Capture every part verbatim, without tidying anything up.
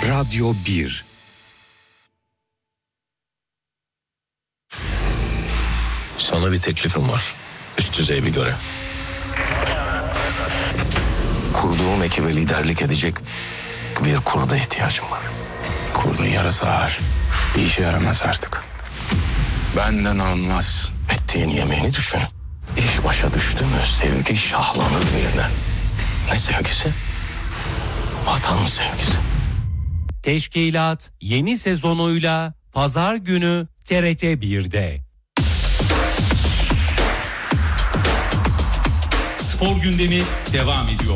Radyo bir. Sana bir teklifim var. Üst düzey bir görev. Kurduğum ekibe liderlik edecek bir kurda ihtiyacım var. Kurdun yarası ağır. Bir işe yaramaz artık. Benden olmaz. Ettiğin yemeğini düşün. İş başa düştü mü sevgi şahlanır birden. Ne sevgisi? Vatan sevgisi. Teşkilat yeni sezonuyla Pazar günü T R T bir'de. Spor gündemi devam ediyor.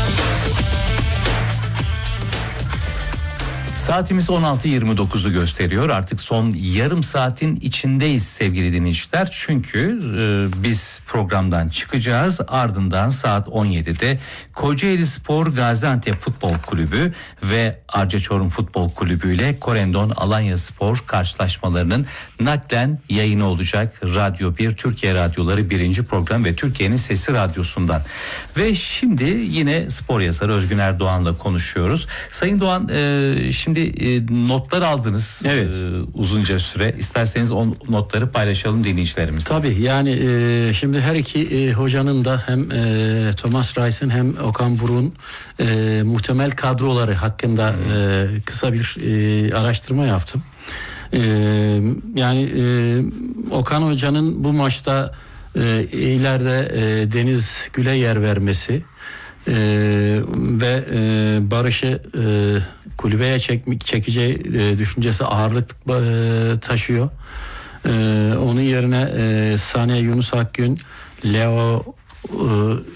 Saatimiz on altı yirmi dokuzu gösteriyor. Artık son yarım saatin içindeyiz sevgili dinleyiciler. Çünkü e, biz programdan çıkacağız. Ardından saat on yedide Kocaeli Spor Gaziantep Futbol Kulübü ve Arca Çorum Futbol Kulübü ile Korendon Alanya Spor karşılaşmalarının naklen yayını olacak. Radyo bir, Türkiye Radyoları birinci program ve Türkiye'nin Sesi Radyosu'ndan. Ve şimdi yine spor yazarı Özgün Erdoğan'la konuşuyoruz. Sayın Doğan, e, şimdi Şimdi e, notlar aldınız evet. e, uzunca süre. İsterseniz o notları paylaşalım dinleyicilerimizle. Tabii yani e, şimdi her iki e, hocanın da hem e, Thomas Reis'in hem Okan Buruk'un e, muhtemel kadroları hakkında e, kısa bir e, araştırma yaptım. E, yani e, Okan Hoca'nın bu maçta e, ileride e, Deniz Gül'e yer vermesi e, ve e, Barış'ı e, kulübeye çekmek çekeceği e, düşüncesi ağırlık e, taşıyor. E, onun yerine e, Sané, Yunus Akgün, Leo e,